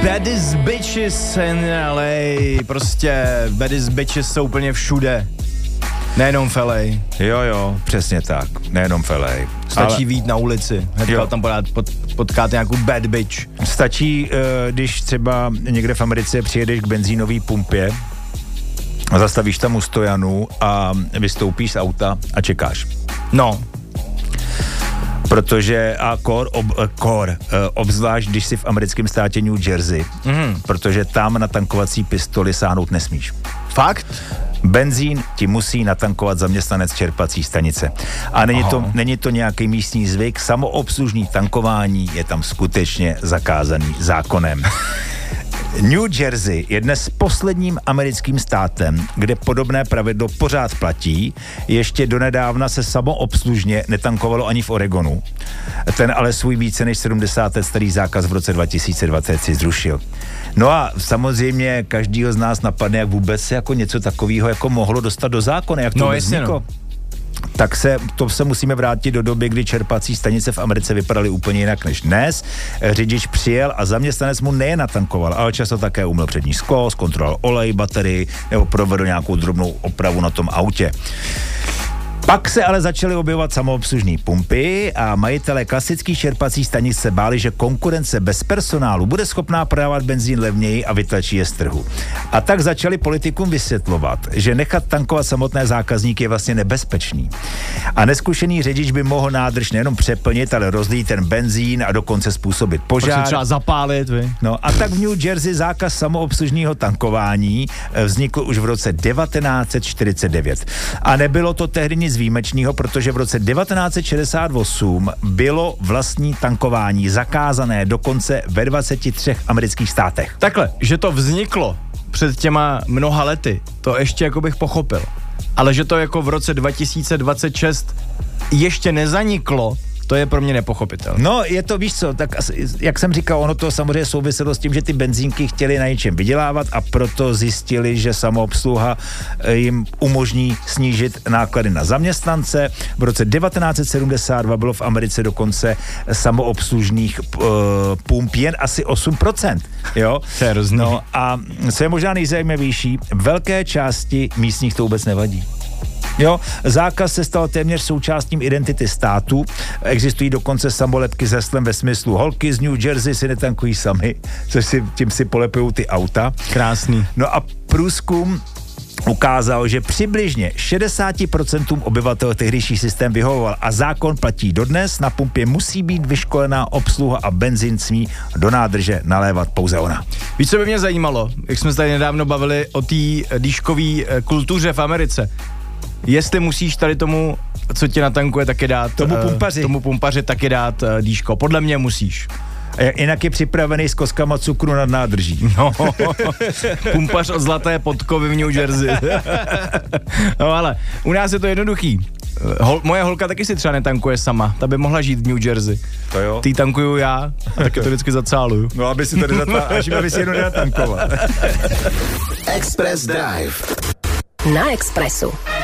Baddest bitches in LA, prostě baddest bitches jsou úplně všude. Nejenom v LA. Jo, přesně tak, nejenom v LA. Stačí vyjít na ulici, hnedka tam potkáte nějakou bad bitch. Stačí, když třeba někde v Americe přijedeš k benzínové pumpě a zastavíš tam u stojanu a vystoupíš z auta a čekáš. No. Protože obzvlášť, když jsi v americkém státě New Jersey, protože tam na tankovací pistoli sáhnout nesmíš. Fakt? Benzín ti musí natankovat zaměstnanec čerpací stanice. A není to nějaký místní zvyk, samoobslužný tankování je tam skutečně zakázaný zákonem. New Jersey je dnes posledním americkým státem, kde podobné pravidlo pořád platí. Ještě donedávna se samoobslužně netankovalo ani v Oregonu. Ten ale svůj více než 70 let starý zákaz v roce 2020 si zrušil. No a samozřejmě každýho z nás napadne, jak vůbec se jako něco takového jako mohlo dostat do zákona, jak to vzniklo. Tak to se musíme vrátit do doby, kdy čerpací stanice v Americe vypadaly úplně jinak než dnes. Řidič přijel a zaměstnanec mu nejen natankoval, ale často také umyl přední sklo, zkontroloval olej, baterii nebo provedl nějakou drobnou opravu na tom autě. Pak se ale začaly objevovat samoobslužní pumpy a majitelé klasických čerpacích stanic se báli, že konkurence bez personálu bude schopná prodávat benzín levněji a vytlačí je z trhu. A tak začali politikům vysvětlovat, že nechat tankovat samotné zákazníky je vlastně nebezpečný. A neskušený řidič by mohl nádrž nejenom přeplnit, ale rozlít ten benzín a dokonce způsobit požár. Prostě třeba zapálit, vy. No a tak v New Jersey zákaz samoobslužního tankování vznikl už v roce 1949. A nebylo to tehdy nic výjimečného, protože v roce 1968 bylo vlastní tankování zakázané dokonce ve 23 amerických státech. Takhle, že to vzniklo před těma mnoha lety, to ještě jako bych pochopil. Ale že to jako v roce 2026 ještě nezaniklo, to je pro mě nepochopitelné. No, je to, víš co, tak jak jsem říkal, ono to samozřejmě souviselo s tím, že ty benzínky chtěli na něčem vydělávat a proto zjistili, že samoobsluha jim umožní snížit náklady na zaměstnance. V roce 1972 bylo v Americe dokonce samoobslužných pump jen asi 8%. Jo? To je hrozný. No a co je možná nejzajímavější, velké části místních to vůbec nevadí. Jo, zákaz se stal téměř součástím identity státu. Existují dokonce samolepky s heslem ve smyslu holky z New Jersey si netankují sami, tím si polepujou ty auta. Krásný. No a průzkum ukázal, že přibližně 60% obyvatel tehdejší systém vyhovoval a zákon platí dodnes. Na pumpě musí být vyškolená obsluha a benzín smí do nádrže nalévat pouze ona. Víš, co by mě zajímalo, jak jsme se tady nedávno bavili o té dýškové kultuře v Americe. Jestli musíš tady tomu, co tě natankuje, taky dát... Tomu pumpaři taky dát dýško. Podle mě musíš. Jinak je připravený s koskama cukru nad nádrží. No, pumpař od Zlaté podkovy v New Jersey. No ale u nás je to jednoduchý. Moje holka taky si třeba netankuje sama. Ta by mohla žít v New Jersey. To jo. Ty tankuju já a taky to vždycky zacáluju. No, aby si tady aby si jenom nenatankoval. Express Drive. Na Expressu.